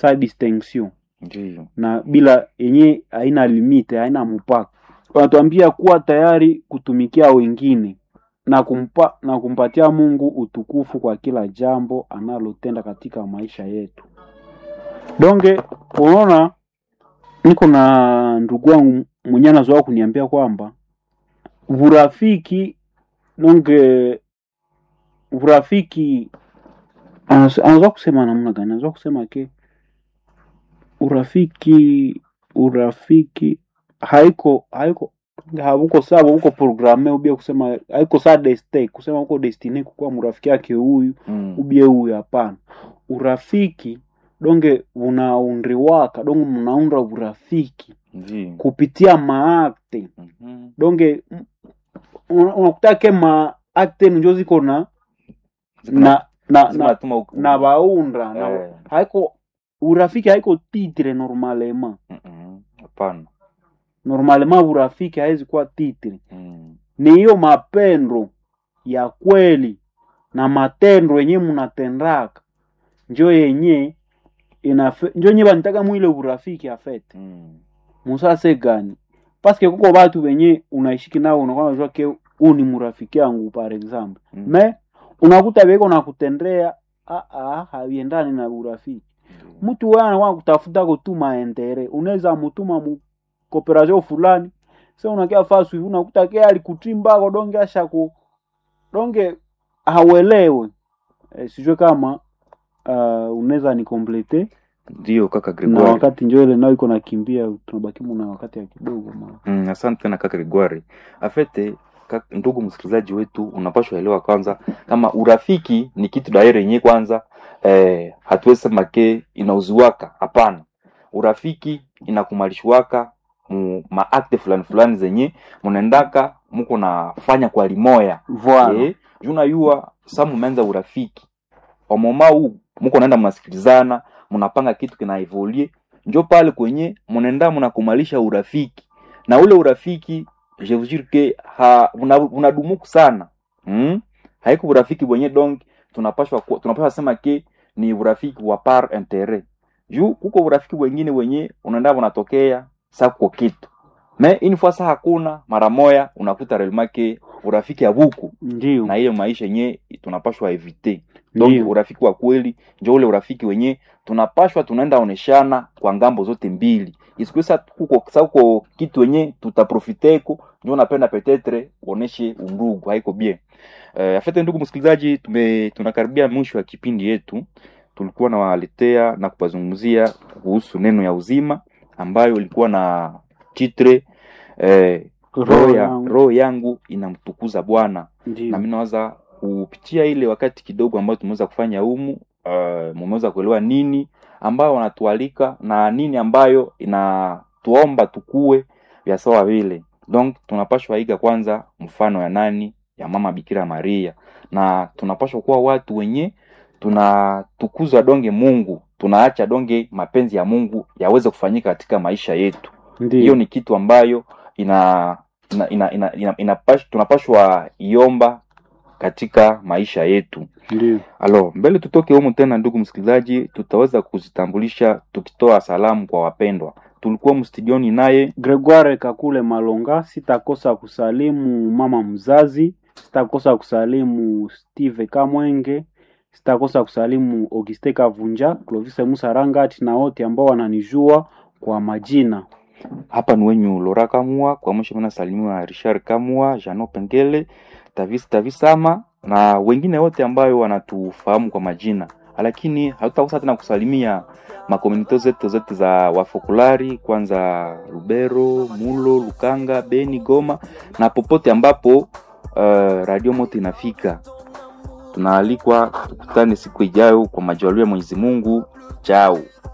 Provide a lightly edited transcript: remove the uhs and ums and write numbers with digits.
sa distinction. Ndiyo. Na bila yenye haina limite, haina mpaka. Wanatuambia kuwa tayari kutumikia wengine na kumpatia Mungu utukufu kwa kila jambo analotenda katika maisha yetu. Donge unaona, niko na ndugu wangu mwenye anazoea kuniambia kwamba urafiki anazoea kusema namna gani? Anazoea kusema ke urafiki haiko hauko sawa, uko programme ubie kusema haiko sawa destiny, kusema uko destiny kuwa mrafiki yake huyu ubie huyu, hapana. Urafiki donge unaundriwaka, donge mnaunda urafiki kupitia maakte. Donge unakutake maakte njo ziko na baundra na haiko urafiki haiko titre normalement. Hapana. Normalement urafiki haizi kuwa titre. Ni hiyo mapendo ya kweli na matendo yenye mnatendaka njo yenye njo nye banitaka mwile urafiki afete. Musase gani? Paske kuko watu wenye unaishiki nao unakuwa unajua ke huu ni murafiki yangu par exemple. Me unakuta beko na kutendea haviendani na urafiki. Mtu wewe anakuwa kutafuta kutuma entere. Unaweza mtuma cooperation fulani. Sasa unakia fasu hivi unakuta ke alikutimba kwa donge ashako. Donge hauelewe. Sijue kama unaweza ni complete. Ndio kaka Gregoire. Na wakati njoo ile nao iko nakimbia, tunabaki muna wakati ya kidogo mama. Asante na kaka Gregoire. Afete ndugu msikilizaji wetu, unapaswa elewa kwanza kama urafiki ni kitu daire yenyewe kwanza hatuwezi sema ke inauziwaka, hapana. Urafiki inakumalishwaka maakte fulani zenye mnaendaka mko nafanya kwa limoya. Voilà. Juna yua samu menza urafiki. Kwa moma huu mko naenda mnasikilizana, mnapanga kitu kina evolue, njo pale kwenye mnaenda mnakumalisha urafiki. Na ule urafiki je vous jure que unadumuku sana. Haiko urafiki wenye donc tunapaswa sema ke ni urafiki wa par intérêt. Juu kuko urafiki wengine wenye unaenda unatokea sako kitu. Mais une fois ça hakuna mara moya unakuta relmake urafiki abuku. Ndio. Na hiyo maisha yenye tunapaswa eviter. Donc urafiki wa kweli ndio ule urafiki wenye tunapaswa tunaenda oneshana kwa ngambo zote mbili. Isikuwa kuko kitu wenye tutaprofiteko ndio napenda peut-être oneshe undugu, haiko bien. Afete ndugu msikilizaji, tunakaribia mwisho wa kipindi yetu. Tulikuwa na waletea na kupazungumzia kuhusu neno ya uzima ambayo ilikuwa na titre roho yangu inamtukuza Bwana. Na mimi nawaza kupitia ile wakati kidogo ambao tumeweza kufanya humu, mmeweza kuelewa nini ambayo wanatualika na nini ambayo inatuomba tukue vya sawa vile. Donc tunapaswa iga kwanza mfano ya nani? Ya mama Bikira Maria. Na tunapaswa kuwa watu wenye tunatukuza donge Mungu, tunaacha donge mapenzi ya Mungu yaweze kufanyika katika maisha yetu. Hiyo ni kitu ambayo tunapaswa iomba katika maisha yetu. Ndio. Alors, mbele tutoke humu tena ndugu msikilizaji, tutaweza kuzitambulisha tukitoa salamu kwa wapendwa. Tulikuwa mstudioni naye Gregoire Kakule Malonga. Sitakosa kusalimu mama mzazi, sitakosa kusalimu Steve Kamwenge, sitakosa kusalimu Auguste Kavunja, Clovis Musarangati na wote ambao wananijua kwa majina. Hapa ni wenyu Lora Kamua, kwa mwisho mna salimiwa Richard Kamua, Jano Pengele, Tavisama na wengine wote ambao wanatufahamu kwa majina. Lakini hatutakosa tena kusalimia makomunito zetu za wafokulari, kwanza Rubero, Mulo, Lukanga, Beni, Goma na popote ambapo Radio Moto inafika. Tunaalikwa tukutane siku ijayo kwa majaliwa ya Mwenyezi Mungu. Chao.